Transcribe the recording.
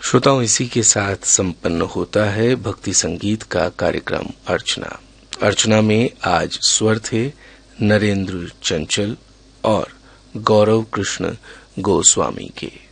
श्रोताओं, इसी के साथ संपन्न होता है भक्ति संगीत का कार्यक्रम अर्चना। अर्चना में आज स्वर थे नरेंद्र चंचल और गौरव कृष्ण गोस्वामी के।